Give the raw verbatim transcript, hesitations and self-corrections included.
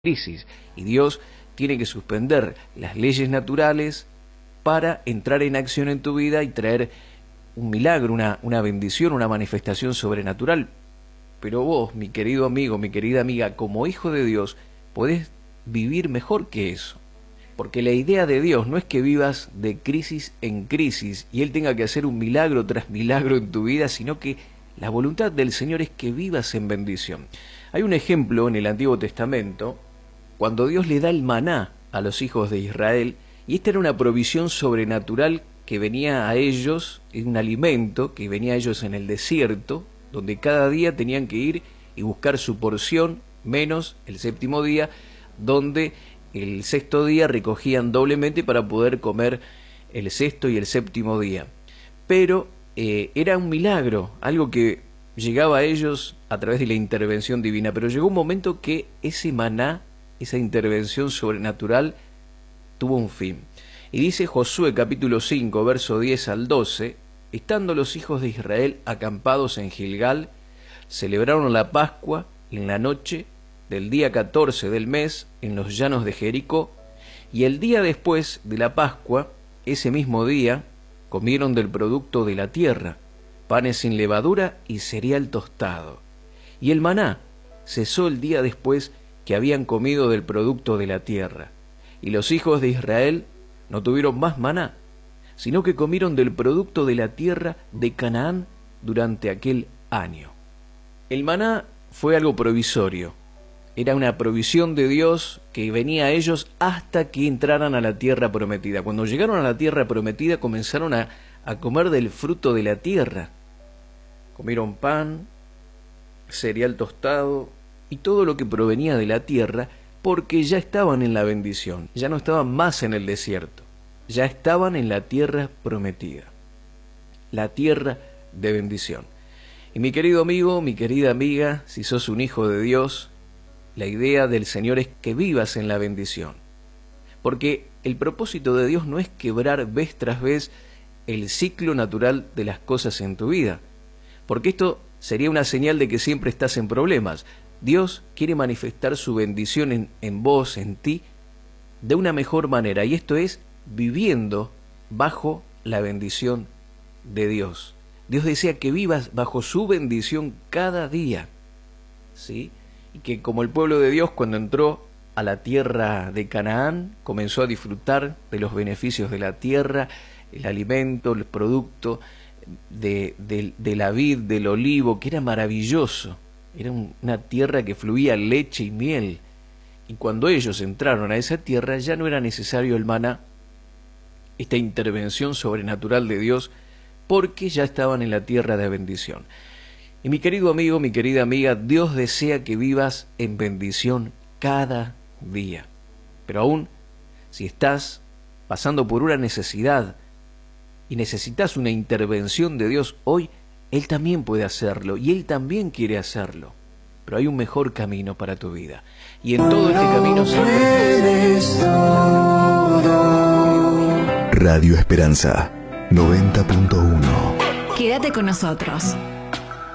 crisis, y Dios tiene que suspender las leyes naturales para entrar en acción en tu vida y traer un milagro, una, una bendición, una manifestación sobrenatural. Pero vos, mi querido amigo, mi querida amiga, como hijo de Dios, podés vivir mejor que eso. Porque la idea de Dios no es que vivas de crisis en crisis y Él tenga que hacer un milagro tras milagro en tu vida, sino que la voluntad del Señor es que vivas en bendición. Hay un ejemplo en el Antiguo Testamento, cuando Dios le da el maná a los hijos de Israel, y esta era una provisión sobrenatural que venía a ellos, un alimento que venía a ellos en el desierto, donde cada día tenían que ir y buscar su porción, menos el séptimo día, donde el sexto día recogían doblemente para poder comer el sexto y el séptimo día. Pero eh, era un milagro, algo que llegaba a ellos a través de la intervención divina, pero llegó un momento que ese maná, esa intervención sobrenatural, tuvo un fin. Y dice Josué capítulo cinco, verso diez al doce, estando los hijos de Israel acampados en Gilgal, celebraron la Pascua en la noche del día catorce del mes en los llanos de Jericó, y el día después de la Pascua, ese mismo día, comieron del producto de la tierra, panes sin levadura y cereal tostado. Y el maná cesó el día después que habían comido del producto de la tierra. Y los hijos de Israel no tuvieron más maná, sino que comieron del producto de la tierra de Canaán durante aquel año. El maná fue algo provisorio. Era una provisión de Dios que venía a ellos hasta que entraran a la tierra prometida. Cuando llegaron a la tierra prometida comenzaron a, a comer del fruto de la tierra. Comieron pan, cereal tostado y todo lo que provenía de la tierra, porque ya estaban en la bendición, ya no estaban más en el desierto, ya estaban en la tierra prometida, la tierra de bendición. Y mi querido amigo, mi querida amiga, si sos un hijo de Dios, la idea del Señor es que vivas en la bendición, porque el propósito de Dios no es quebrar vez tras vez el ciclo natural de las cosas en tu vida, porque esto sería una señal de que siempre estás en problemas. Dios quiere manifestar su bendición en, en vos, en ti, de una mejor manera, y esto es viviendo bajo la bendición de Dios. Dios desea que vivas bajo su bendición cada día, ¿sí? Y que como el pueblo de Dios cuando entró a la tierra de Canaán, comenzó a disfrutar de los beneficios de la tierra, el alimento, el producto de, de, de la vid, del olivo, que era maravilloso. Era una tierra que fluía leche y miel. Y cuando ellos entraron a esa tierra ya no era necesario el maná, esta intervención sobrenatural de Dios, porque ya estaban en la tierra de bendición. Y mi querido amigo, mi querida amiga, Dios desea que vivas en bendición cada día. Pero aún, si estás pasando por una necesidad y necesitas una intervención de Dios hoy, Él también puede hacerlo y Él también quiere hacerlo. Pero hay un mejor camino para tu vida. Y en todo este camino siempre... Radio Esperanza noventa punto uno. Quédate con nosotros.